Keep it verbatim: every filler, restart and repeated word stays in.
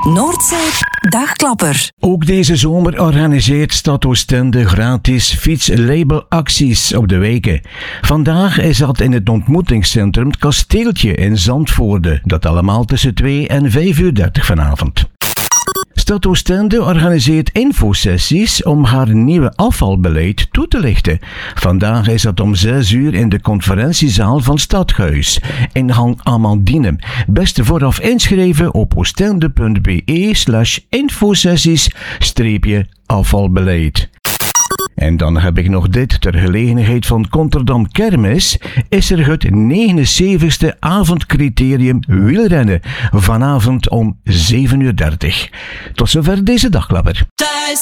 Noordzee Dagklapper. Ook deze zomer organiseert Stad Oostende gratis fietslabelacties op de weken. Vandaag is dat in het ontmoetingscentrum Het Kasteeltje in Zandvoorde. Dat allemaal tussen twee en vijf uur dertig vanavond. Stad Oostende organiseert infosessies om haar nieuwe afvalbeleid toe te lichten. Vandaag is dat om zes uur in de conferentiezaal van Stadhuis, in Hang Amandine. Beste vooraf inschrijven op oostende.be slash infosessies streepje afvalbeleid. En dan heb ik nog dit. Ter gelegenheid van Konterdam Kermis is er het negenenzeventigste avondcriterium wielrennen. Vanavond om zeven uur dertig. Tot zover deze dagklapper.